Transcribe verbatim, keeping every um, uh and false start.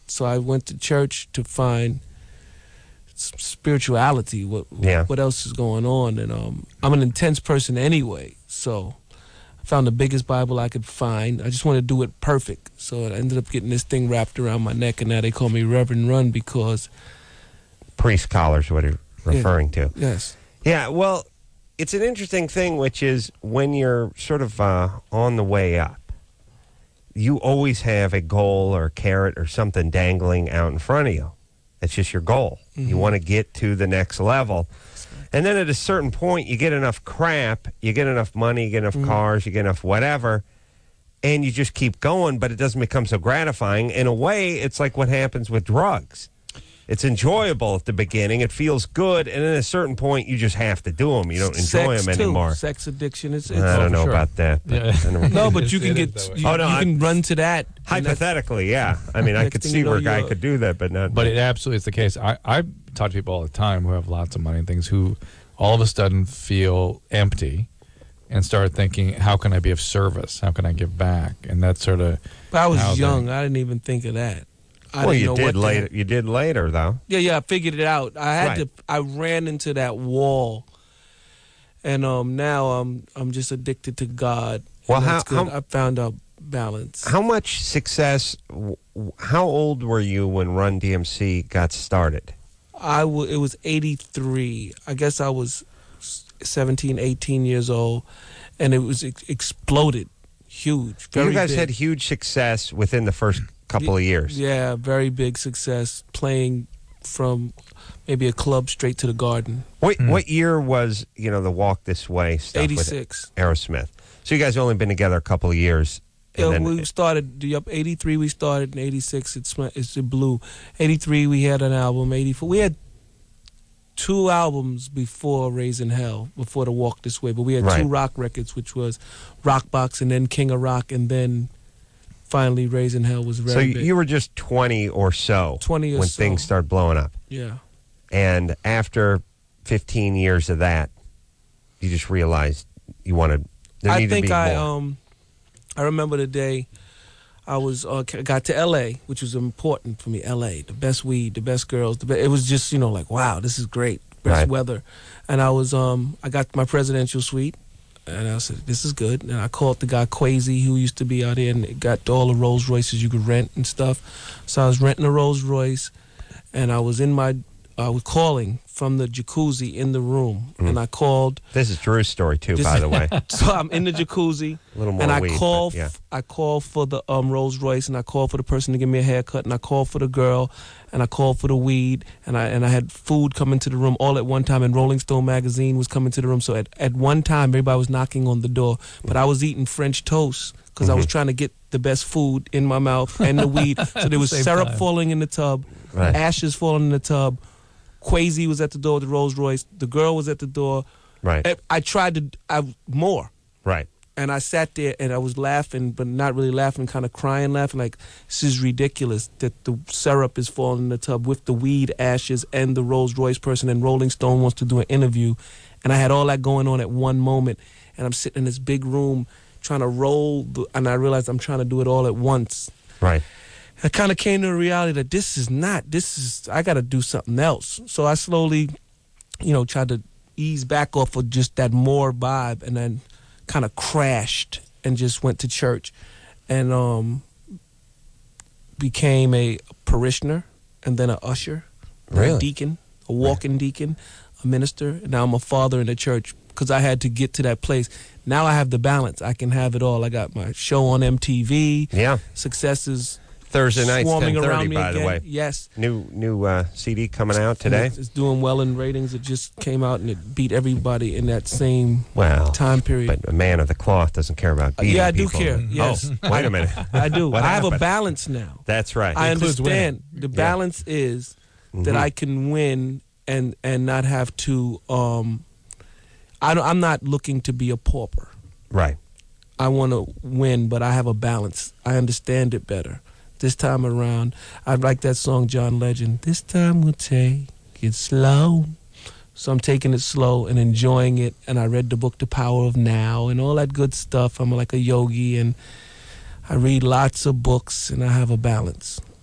so I went to church to find s- spirituality. What Yeah. what else is going on? And um, I'm an intense person anyway, so I found the biggest Bible I could find. I just wanted to do it perfect, so I ended up getting this thing wrapped around my neck, and now they call me Reverend Run because Priest collar's what you're referring yeah, to. Yes. Yeah, well, it's an interesting thing, which is when you're sort of uh, on the way up, you always have a goal or a carrot or something dangling out in front of you. It's just your goal. Mm-hmm. You want to get to the next level. And then at a certain point, you get enough crap, you get enough money, you get enough Mm-hmm. cars, you get enough whatever, and you just keep going, but it doesn't become so gratifying. In a way, it's like what happens with drugs. It's enjoyable at the beginning. It feels good. And at a certain point, you just have to do them. You don't enjoy Sex them too. anymore. Sex addiction. It's, it's I don't for know sure. about that. But Yeah. I don't- no, but you It can is get that way. you, Oh, no, you I- can run to that. and that's- hypothetically, yeah. I mean, I Next could thing see you know, where a guy you're- could do that, but not. But it absolutely is the case. I, I talk to people all the time who have lots of money and things who all of a sudden feel empty and start thinking, how can I be of service? How can I give back? And that's sort of. But I was how they- young. I didn't even think of that. I well, didn't you know did what the later. heck- You did later, though. Yeah, yeah, I figured it out. I had Right. to. I ran into that wall, and um, now I'm I'm just addicted to God. and Well, that's how- good. how- I found a balance. How much success? w- w- How old were you when Run D M C got started? I w- It was eighty-three. I guess I was seventeen, eighteen years old, and it was ex- exploded, huge. Very you guys big. had huge success within the first couple of years. Yeah, very big success. Playing from maybe a club straight to the Garden. What What year was you know the Walk This Way stuff eighty-six. with Aerosmith? So you guys only been together a couple of years. And Yeah, then, we started. Up eighty-three, we started. In eighty-six, it's it's it blew. eighty-three, we had an album. eighty-four, we had two albums before Raising Hell, before the Walk This Way. But we had Right. two rock records, which was Rock Box and then King of Rock, and then finally Raising Hell was very so you, big. you were just twenty or so twenty or when so. things started blowing up. Yeah. And after fifteen years of that, you just realized you wanted. There I needed think to be I more. um I remember the day I was uh, c- got to L A, which was important for me. L A, the best weed, the best girls. The be- it was just you know like wow, this is great, best Right. weather. And I was um I got my presidential suite, and I said this is good. And I called the guy Quasi, who used to be out here, and got all the Rolls Royces you could rent and stuff. So I was renting a Rolls Royce, and I was in my I was calling from the jacuzzi in the room, Mm. and I called. This is Drew's story too, This- by the way. So I'm in the jacuzzi. A little more and I weed, call, but yeah. f- I call for the um, Rolls Royce, and I call for the person to give me a haircut, and I call for the girl, and I call for the weed, and I and I had food come into the room all at one time, and Rolling Stone magazine was coming to the room. So at, at one time, everybody was knocking on the door, but I was eating French toast because I was trying to get the best food in my mouth and the weed. So there was Same syrup time. falling in the tub, Right. ashes falling in the tub. Quasi was at the door with the Rolls Royce. The girl was at the door. Right. I, I tried to I, more. Right. And I sat there and I was laughing, but not really laughing, kind of crying, laughing like, this is ridiculous that the syrup is falling in the tub with the weed ashes and the Rolls Royce person, and Rolling Stone wants to do an interview. And I had all that going on at one moment. And I'm sitting in this big room trying to roll, the, and I realized I'm trying to do it all at once. Right. I kind of came to the reality that this is not, this is, I got to do something else. So I slowly, you know, tried to ease back off of just that more vibe, and then kind of crashed and just went to church and um, became a parishioner and then a usher, Really? a deacon, a walking deacon, a minister. And now I'm a father in the church because I had to get to that place. Now I have the balance. I can have it all. I got my show on M T V. Yeah. Successes. Thursday nights, swarming ten around thirty, me by again. the way. Yes. New new uh, C D coming out today. It's doing well in ratings. It just came out and it beat everybody in that same Wow. time period. But a man of the cloth doesn't care about beating yeah, I do people. care. Yes. Oh, wait a minute. I do. What I have a happened? balance now. That's right. I includes understand. The balance is that Mhm. I can win and and not have to. Um, I don't, I'm not looking to be a pauper. Right. I want to win, but I have a balance. I understand it better. This time around, I like that song, John Legend. This time we'll take it slow. So I'm taking it slow and enjoying it. And I read the book, The Power of Now, and all that good stuff. I'm like a yogi, and I read lots of books, and I have a balance.